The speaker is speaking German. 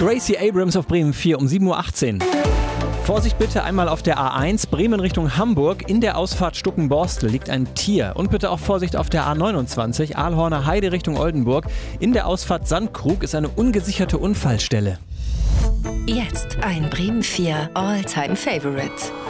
Gracie Abrams auf Bremen 4 um 7:18 Uhr. Vorsicht bitte einmal auf der A1 Bremen Richtung Hamburg. In der Ausfahrt Stuckenborstel liegt ein Tier. Und bitte auch Vorsicht auf der A29 Aalhorner Heide Richtung Oldenburg. In der Ausfahrt Sandkrug ist eine ungesicherte Unfallstelle. Jetzt ein Bremen 4 All-Time Favorite.